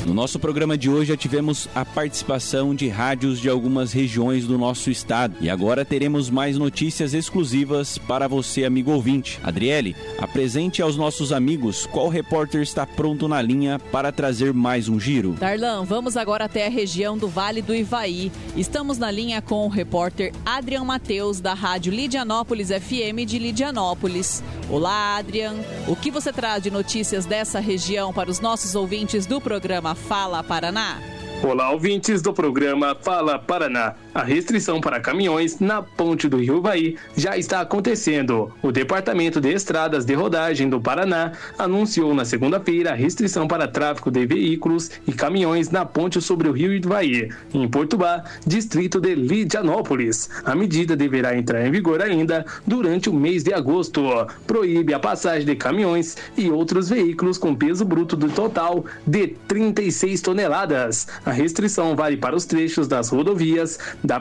No nosso programa de hoje já tivemos a participação de rádios de algumas regiões do nosso estado. E agora teremos mais notícias exclusivas para você, amigo ouvinte. Adriele, apresente aos nossos amigos qual repórter está pronto na linha para trazer mais um giro. Darlan, vamos agora até a região do Vale do Ivaí. Estamos na linha com o repórter Adrian Matheus, da Rádio Lidianópolis FM de Lidianópolis. Olá, Adrian. O que você traz de notícias dessa região para os nossos ouvintes do programa Fala Paraná? Olá, ouvintes do programa Fala Paraná. A restrição para caminhões na ponte do Rio Ivaí já está acontecendo. O Departamento de Estradas de Rodagem do Paraná anunciou na segunda-feira a restrição para tráfego de veículos e caminhões na ponte sobre o Rio Ivaí, em Portubá, distrito de Lidianópolis. A medida deverá entrar em vigor ainda durante o mês de agosto. Proíbe a passagem de caminhões e outros veículos com peso bruto do total de 36 toneladas. A restrição vale para os trechos das rodovias da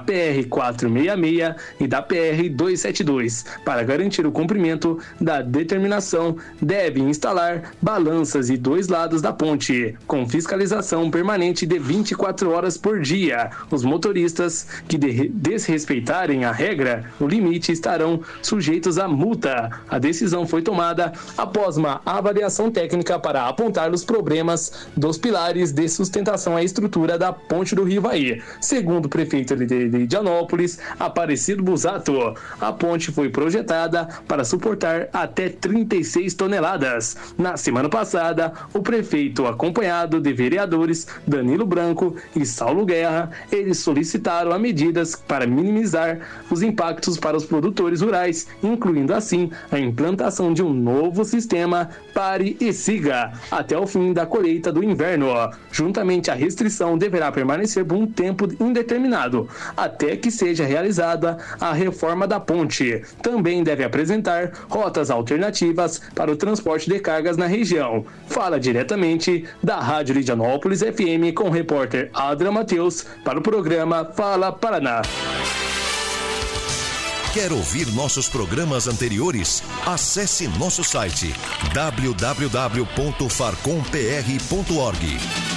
PR-466 e da PR-272. Para garantir o cumprimento da determinação, devem instalar balanças em 2 lados da ponte, com fiscalização permanente de 24 horas por dia. Os motoristas que desrespeitarem a regra, o limite, estarão sujeitos a multa. A decisão foi tomada após uma avaliação técnica para apontar os problemas dos pilares de sustentação à estrutura da ponte do Rio Ivaí. Segundo o prefeito de Lidianópolis, Aparecido Busato, a ponte foi projetada para suportar até 36 toneladas. Na semana passada, o prefeito, acompanhado de vereadores Danilo Branco e Saulo Guerra, eles solicitaram medidas para minimizar os impactos para os produtores rurais, incluindo assim a implantação de um novo sistema Pare e Siga até o fim da colheita do inverno. Juntamente, a restrição deverá permanecer por um tempo indeterminado, até que seja realizada a reforma da ponte. Também deve apresentar rotas alternativas para o transporte de cargas na região. Fala diretamente da Rádio Lidianópolis FM com o repórter Adrian Matheus para o programa Fala Paraná. Quer ouvir nossos programas anteriores? Acesse nosso site www.farcompr.org.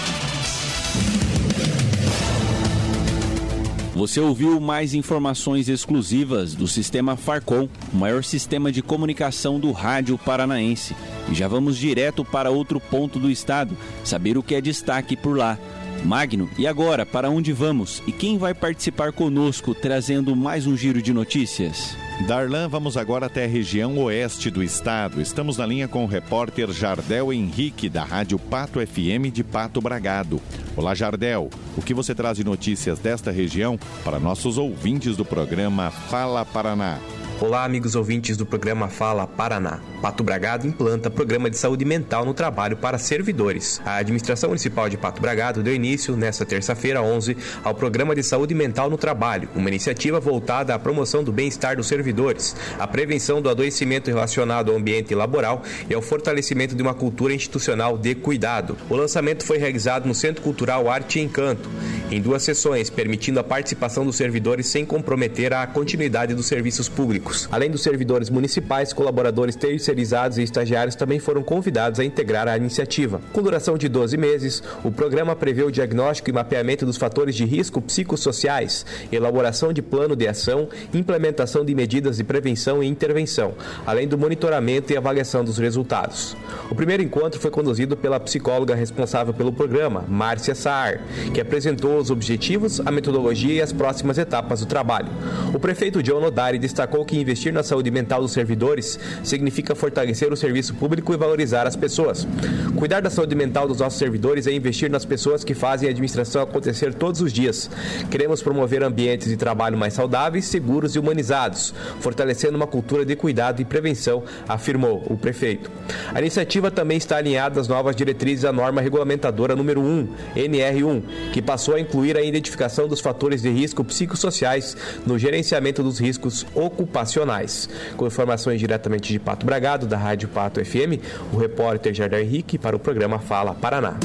Você ouviu mais informações exclusivas do Sistema Farcom, o maior sistema de comunicação do rádio paranaense. E já vamos direto para outro ponto do estado, saber o que é destaque por lá. Magno, e agora, para onde vamos? E quem vai participar conosco, trazendo mais um giro de notícias? Darlan, vamos agora até a região oeste do estado. Estamos na linha com o repórter Jardel Henrique, da Rádio Pato FM de Pato Bragado. Olá, Jardel. O que você traz de notícias desta região para nossos ouvintes do programa Fala Paraná? Olá, amigos ouvintes do programa Fala Paraná. Pato Bragado implanta programa de saúde mental no trabalho para servidores. A Administração Municipal de Pato Bragado deu início, nesta terça-feira, 11, ao Programa de Saúde Mental no Trabalho, uma iniciativa voltada à promoção do bem-estar dos servidores, à prevenção do adoecimento relacionado ao ambiente laboral e ao fortalecimento de uma cultura institucional de cuidado. O lançamento foi realizado no Centro Cultural Arte e Encanto, em 2 sessões, permitindo a participação dos servidores sem comprometer a continuidade dos serviços públicos. Além dos servidores municipais, colaboradores terceirizados e estagiários também foram convidados a integrar a iniciativa. Com duração de 12 meses, o programa prevê o diagnóstico e mapeamento dos fatores de risco psicossociais, elaboração de plano de ação, implementação de medidas de prevenção e intervenção, além do monitoramento e avaliação dos resultados. O primeiro encontro foi conduzido pela psicóloga responsável pelo programa, Márcia Saar, que apresentou os objetivos, a metodologia e as próximas etapas do trabalho. O prefeito John Nodari destacou que investir na saúde mental dos servidores significa fortalecer o serviço público e valorizar as pessoas. Cuidar da saúde mental dos nossos servidores é investir nas pessoas que fazem a administração acontecer todos os dias. Queremos promover ambientes de trabalho mais saudáveis, seguros e humanizados, fortalecendo uma cultura de cuidado e prevenção, afirmou o prefeito. A iniciativa também está alinhada às novas diretrizes da norma regulamentadora número 1, NR1, que passou a incluir a identificação dos fatores de risco psicossociais no gerenciamento dos riscos ocupacionais. Com informações diretamente de Pato Bragado, da Rádio Pato FM, o repórter Jardel Henrique para o programa Fala Paraná.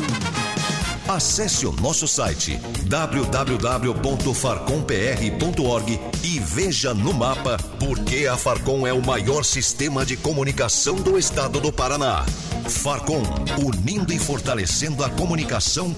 Acesse o nosso site www.farcompr.org e veja no mapa por que a Farcom é o maior sistema de comunicação do estado do Paraná. Farcom, unindo e fortalecendo a comunicação